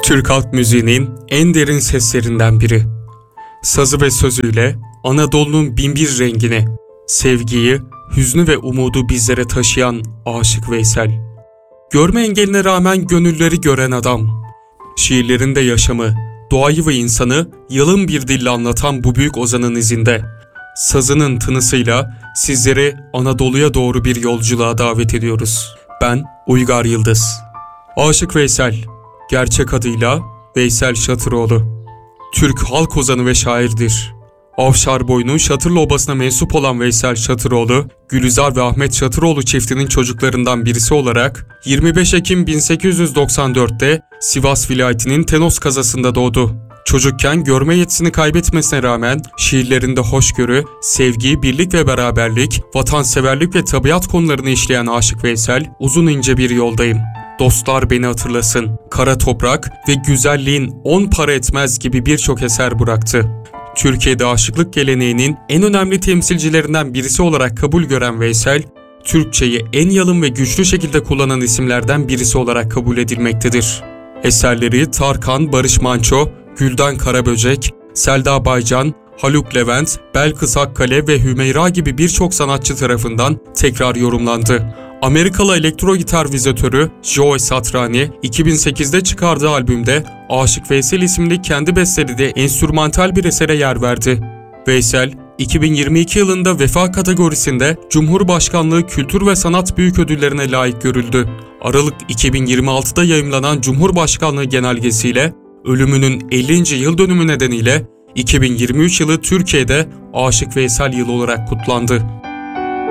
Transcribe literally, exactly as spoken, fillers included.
Türk halk müziğinin en derin seslerinden biri. Sazı ve sözüyle Anadolu'nun binbir rengini, sevgiyi, hüznü ve umudu bizlere taşıyan Aşık Veysel. Görme engeline rağmen gönülleri gören adam. Şiirlerinde yaşamı, doğayı ve insanı yalın bir dille anlatan bu büyük ozanın izinde, sazının tınısıyla sizleri Anadolu'ya doğru bir yolculuğa davet ediyoruz. Ben Uygar Yıldız. Aşık Veysel, gerçek adıyla Veysel Şatıroğlu. Türk halk ozanı ve şairdir. Afşarboylu Şatırlı Obası'na mensup olan Veysel Şatıroğlu, Gülizar ve Ahmet Şatıroğlu çiftinin çocuklarından birisi olarak yirmi beş Ekim bin sekiz yüz doksan dört'te Sivas vilayetinin Tenos kasabasında doğdu. Çocukken görme yetisini kaybetmesine rağmen şiirlerinde hoşgörü, sevgi, birlik ve beraberlik, vatanseverlik ve tabiat konularını işleyen Aşık Veysel, uzun ince bir yoldayım, dostlar beni hatırlasın, kara toprak ve güzelliğin on para etmez gibi birçok eser bıraktı. Türkiye'de aşıklık geleneğinin en önemli temsilcilerinden birisi olarak kabul gören Veysel, Türkçeyi en yalın ve güçlü şekilde kullanan isimlerden birisi olarak kabul edilmektedir. Eserleri Tarkan, Barış Manço, Gülden Karaböcek, Selda Baycan, Haluk Levent, Belkıs Akkale ve Hümeyra gibi birçok sanatçı tarafından tekrar yorumlandı. Amerikalı elektro gitar vizatörü Joe Satriani, iki bin sekiz'de çıkardığı albümde Aşık Veysel isimli kendi bestelediği enstrümantal bir esere yer verdi. Veysel, iki bin yirmi iki yılında Vefa kategorisinde Cumhurbaşkanlığı Kültür ve Sanat Büyük Ödülleri'ne layık görüldü. Aralık iki bin yirmi altı'da yayımlanan Cumhurbaşkanlığı genelgesiyle ölümünün ellinci yıl dönümü nedeniyle iki bin yirmi üç yılı Türkiye'de Aşık Veysel yılı olarak kutlandı.